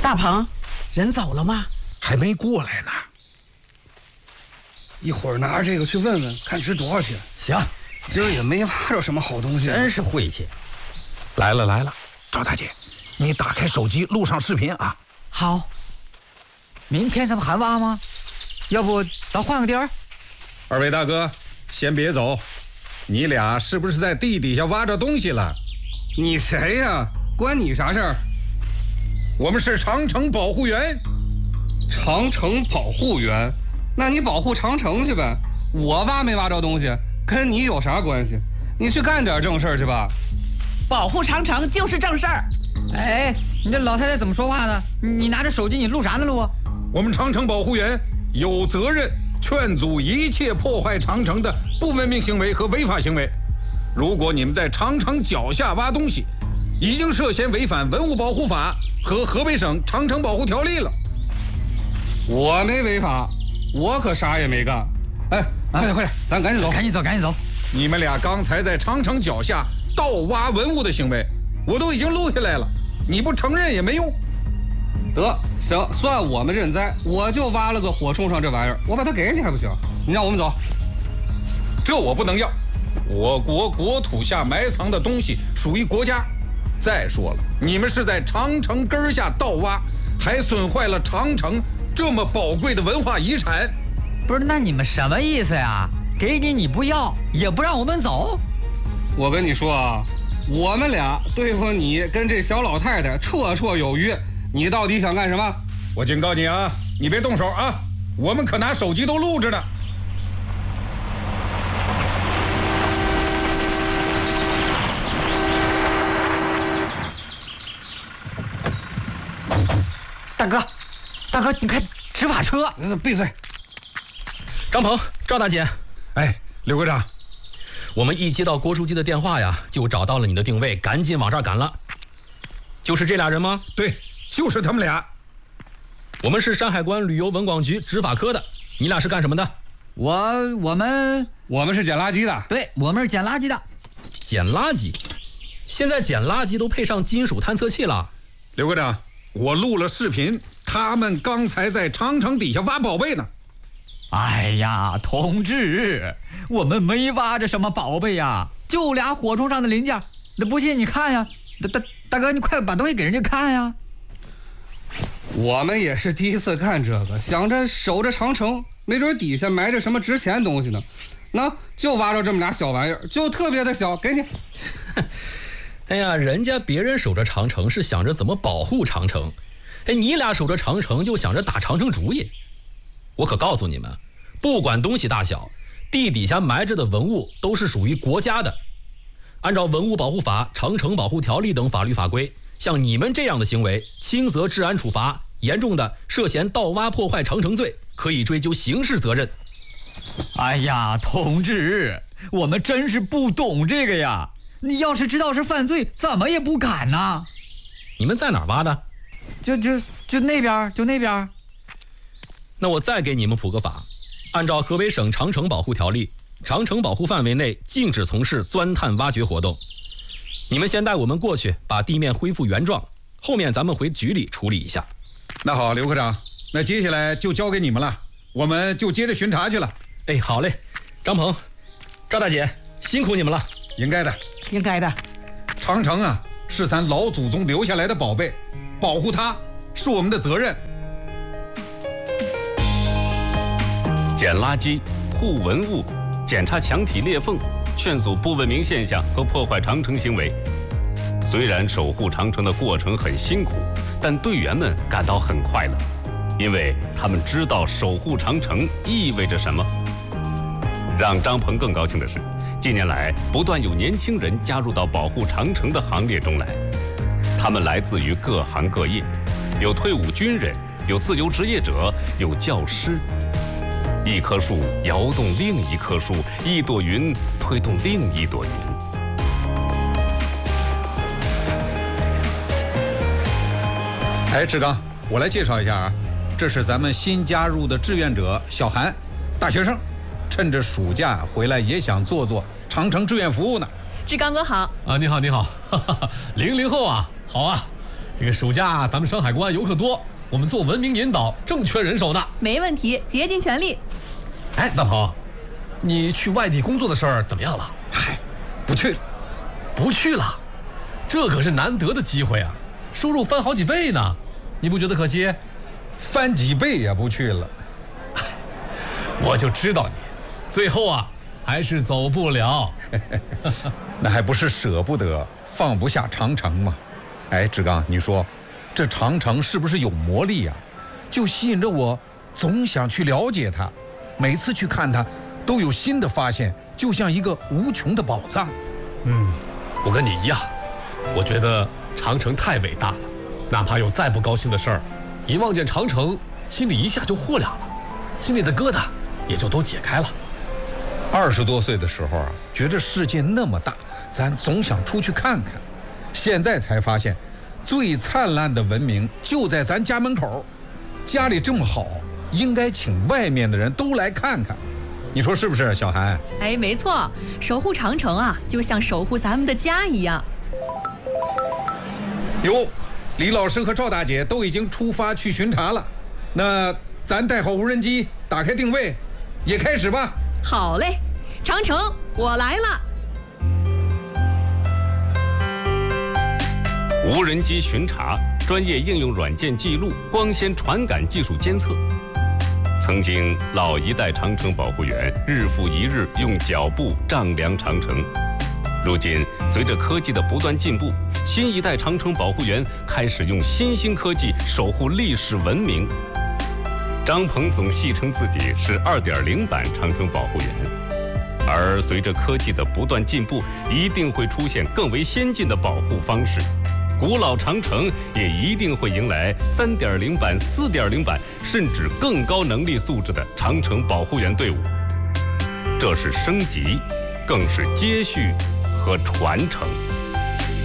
大鹏，人走了吗？ 还没过来呢。 一会儿拿着这个去问问，看值多少钱。 行， 今儿也没挖着什么好东西， 真是晦气。 来了，赵大姐，你打开手机录上视频啊。 好。 明天咱们还挖吗？要不咱换个地儿？ 二位大哥，先别走，你俩是不是在地底下挖着东西了？ 你谁呀？关你啥事儿？ 我们是长城保护员。 长城保护员？那你保护长城去呗。我挖没挖着东西，跟你有啥关系？你去干点正事儿去吧。 保护长城就是正事儿。 哎，你这老太太怎么说话呢？你拿着手机，你录啥呢录？ 我们长城保护员有责任劝阻一切破坏长城的不文明行为和违法行为。如果你们在长城脚下挖东西，已经涉嫌违反文物保护法和河北省长城保护条例了。 我没违法，我可啥也没干。哎，快点，咱赶紧走， 赶紧走！ 你们俩刚才在长城脚下盗挖文物的行为，我都已经录下来了，你不承认也没用。 得，行，算我们认栽。我就挖了个火冲上这玩意儿，我把它给你还不行？你让我们走， 这我不能要。我国国土下埋藏的东西属于国家。再说了，你们是在长城根下盗挖，还损坏了长城这么宝贵的文化遗产。 不是，那你们什么意思呀？给你不要，也不让我们走？ 我跟你说啊，我们俩对付你跟这小老太太绰绰有余。你到底想干什么？ 我警告你啊，你别动手啊！我们可拿手机都录着呢。 大哥，你看执法车！ 闭嘴！ 张鹏，赵大姐， 哎，刘科长， 我们一接到郭书记的电话呀，就找到了你的定位，赶紧往这儿赶了。就是这俩人吗？ 对，就是他们俩。 我们是山海关旅游文广局执法科的，你俩是干什么的？ 我们是捡垃圾的。 对，我们是捡垃圾的。 捡垃圾？现在捡垃圾都配上金属探测器了。 刘科长，我录了视频，他们刚才在长城底下挖宝贝呢。 哎呀，同志，我们没挖着什么宝贝呀，就俩火冲上的零件。那不信你看呀，大哥，你快把东西给人家看呀。 我们也是第一次干这个，想着守着长城，没准底下埋着什么值钱东西呢。那就挖着这么俩小玩意儿，就特别的小，给你。 哎呀，别人守着长城是想着怎么保护长城，哎，你俩守着长城就想着打长城主意。我可告诉你们，不管东西大小，地底下埋着的文物都是属于国家的。按照文物保护法、长城保护条例等法律法规，像你们这样的行为，轻则治安处罚，严重的涉嫌盗挖破坏长城罪，可以追究刑事责任。 哎呀，同志，我们真是不懂这个呀！你要是知道是犯罪，怎么也不敢呢？ 你们在哪儿挖的？ 就那边。 那我再给你们普个法，按照河北省长城保护条例，长城保护范围内禁止从事钻探挖掘活动。你们先带我们过去，把地面恢复原状，后面咱们回局里处理一下。 那好，刘科长，那接下来就交给你们了，我们就接着巡查去了。 哎，好嘞，张鹏、赵大姐，辛苦你们了。 应该的。长城啊，是咱老祖宗留下来的宝贝，保护它是我们的责任。 捡垃圾、护文物、检查墙体裂缝、劝阻不文明现象和破坏长城行为。虽然守护长城的过程很辛苦，但队员们感到很快乐，因为他们知道守护长城意味着什么。让张鹏更高兴的是，近年来不断有年轻人加入到保护长城的行列中来，他们来自于各行各业，有退伍军人，有自由职业者，有教师。一棵树摇动另一棵树，一朵云推动另一朵云。 哎，志刚，我来介绍一下啊，这是咱们新加入的志愿者小韩，大学生，趁着暑假回来也想做长城志愿服务呢。 志刚哥好啊，你好，00后啊，好啊， 这个暑假咱们山海关游客多，我们做文明引导正缺人手呢。 没问题，竭尽全力。 哎，大鹏，你去外地工作的事儿怎么样了？ 嗨，不去了。 不去了？这可是难得的机会啊，收入翻好几倍呢，你不觉得可惜？ 翻几倍也不去了。 我就知道你，最后啊还是走不了。 那还不是舍不得、放不下长城吗？哎，志刚，你说这长城是不是有魔力呀？就吸引着我，总想去了解它。每次去看它，都有新的发现，就像一个无穷的宝藏。 我跟你一样，我觉得长城太伟大了，哪怕有再不高兴的事儿，一望见长城，心里一下就豁亮了，心里的疙瘩也就都解开了。 20多岁的时候啊，觉得世界那么大，咱总想出去看看。现在才发现，最灿烂的文明就在咱家门口。家里这么好，应该请外面的人都来看看。你说是不是，小韩？ 哎，没错，守护长城啊，就像守护咱们的家一样。 哟，李老师和赵大姐都已经出发去巡查了，那咱带好无人机，打开定位，也开始吧。 好嘞，长城，我来了。 无人机巡查，专业应用软件记录，光纤传感技术监测。曾经老一代长城保护员日复一日用脚步丈量长城，如今随着科技的不断进步，新一代长城保护员开始用新兴科技守护历史文明。张鹏总戏称自己是2.0版长城保护员，而随着科技的不断进步，一定会出现更为先进的保护方式。古老长城也一定会迎来3.0版、4.0版，甚至更高能力素质的长城保护员队伍。这是升级，更是接续和传承。